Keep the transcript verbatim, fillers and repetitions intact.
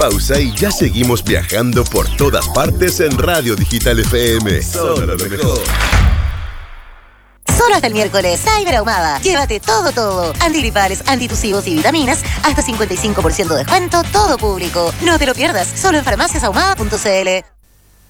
pausa y ya seguimos viajando por todas partes en Radio Digital F M. Solo lo mejor. Solo hasta el miércoles, Cyber Ahumada. Llévate todo, todo. Antigripales, antitusivos y vitaminas. Hasta cincuenta y cinco por ciento de descuento, todo público. No te lo pierdas, solo en farmacias ahumada punto c l.